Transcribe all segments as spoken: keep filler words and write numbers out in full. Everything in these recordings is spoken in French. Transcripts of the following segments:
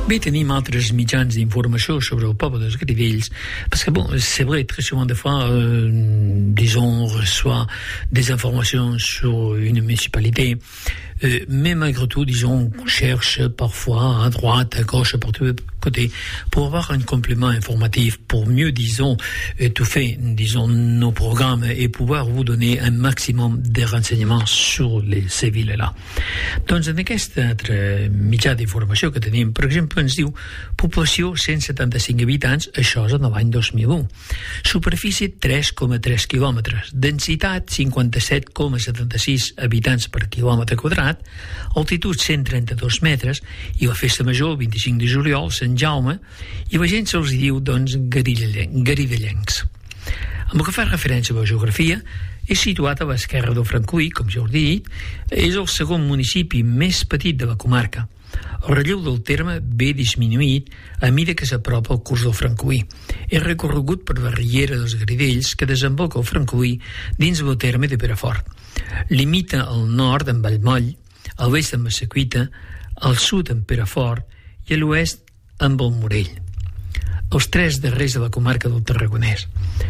Bé, tenim altres mitjans d'informació sobre el poble dels Garidells, parce que, bon, c'est vrai, très souvent, des fois, euh, disons, on reçoit des informations sur une municipalité, euh, mais malgré tout, disons, on cherche parfois à droite, à gauche, à tous les côtés, pour avoir un complément informatif, pour mieux, disons, étouffer, disons, nos programmes et pouvoir vous donner un maximum de renseignements sur les, ces villes-là. Doncs en aquest altre mitjà d'informació que tenim, per exemple, ens diu població cent setanta-cinc habitants, això és en l'any dos mil u. Superfície tres coma tres quilòmetres, densitat cinquanta-set coma setanta-sis habitants per quilòmetre quadrat, altitud cent trenta-dos metres, i la festa major, vint-i-cinc de juliol, Sant Jaume, i la gent se'ls diu, doncs, garidellencs. Amb el que fa referència a la geografia, és situat a l'esquerra del Francolí, com ja us he dit, és el segon municipi més petit de la comarca. El relleu del terme ve disminuït a mesura que s'apropa al curs del Francolí. És recorregut per la riera dels Garidells que desemboca el Francolí dins del terme de Perafort. Limita al nord amb Vallmoll, a l'est amb la Secuita, al sud amb Perafort i a l'oest amb el Morell. Els tres darrers de la comarca del Tarragonès.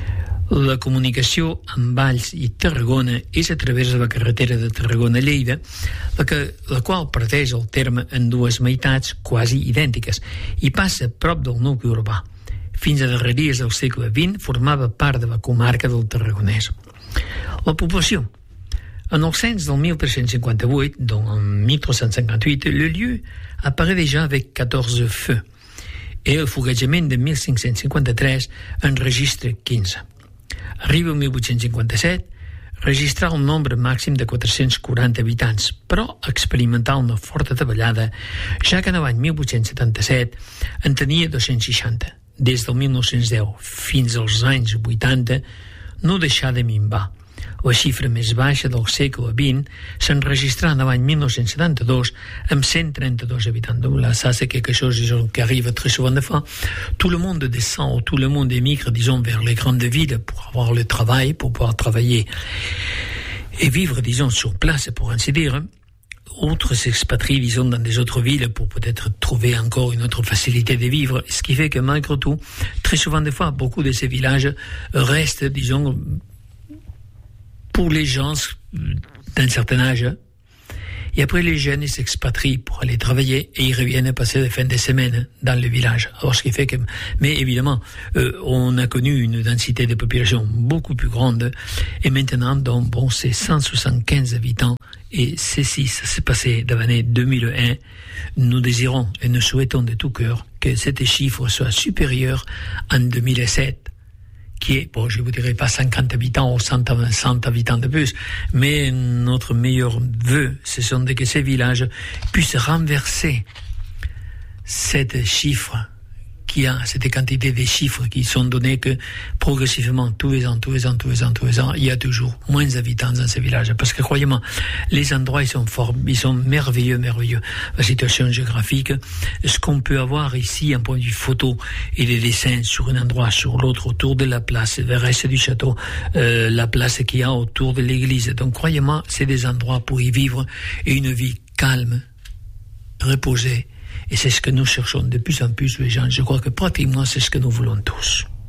La comunicació amb Valls i Tarragona és a través de la carretera de Tarragona-Lleida, la, que, la qual parteix el terme en dues meitats quasi idèntiques i passa prop del nucli urbà. Fins a darreries del segle vint formava part de la comarca del Tarragonès. La població. En el cens del mil tres-cents cinquanta-vuit, donc en mille trois cent cinquante-huit, le lieu apparaît déjà avec quatorze feux, et el foguejament de mil cinc-cents cinquanta-tres enregistra quinze. Arriba el mil vuit-cents cinquanta-set, registrar un nombre màxim de quatre-cents quaranta habitants, però experimentar una forta davallada, ja que en l'any mil vuit-cents setanta-set en tenia dos-cents seixanta. Des del mil nou-cents deu fins als anys vuitanta no deixà de minvar. La xifra més baixa del segle vint s'enregistrà en l'any mil nou-cents setanta-dos amb cent trenta-dos habitants. Donc là, ça c'est quelque chose, disons, qui arrive très souvent de fois. Tout le monde descend, tout le monde émigre, disons, vers les grandes villes pour avoir le travail, pour pouvoir travailler et vivre, disons, sur place, pour ainsi dire. Autres s'expatrient, disons, dans des autres villes pour peut-être trouver encore une autre facilité de vivre, ce qui fait que malgré tout, très souvent de fois, beaucoup de ces villages restent, disons, pour les gens d'un certain âge. Et après, les jeunes s'expatrient pour aller travailler et ils reviennent passer les fins de semaine dans le village. Alors, ce qui fait que, mais évidemment, euh, on a connu une densité de population beaucoup plus grande. Et maintenant, donc, bon, c'est cent soixante-quinze habitants. Et ceci, ça s'est passé dans l'année deux mille un. Nous désirons et nous souhaitons de tout cœur que cet chiffre soit supérieur en deux mille sept. Qui est, bon, je ne vous dirai pas cinquante habitants ou cent, cent habitants de plus, mais notre meilleur vœu, ce sont de que ces villages puissent renverser cette chiffre qui a, cette quantité de chiffres qui sont donnés que progressivement, tous les ans, tous les ans, tous les ans, tous les ans, il y a toujours moins d'habitants dans ces villages. Parce que, croyez-moi, les endroits, ils sont forts, ils sont merveilleux, merveilleux. La situation géographique, ce qu'on peut avoir ici, un point de vue photo et des dessins sur un endroit, sur l'autre, autour de la place, le reste du château, euh, la place qu'il y a autour de l'église. Donc, croyez-moi, c'est des endroits pour y vivre et une vie calme, reposée. Et c'est ce que nous cherchons de plus en plus, les gens. Je crois que pratiquement c'est ce que nous voulons tous.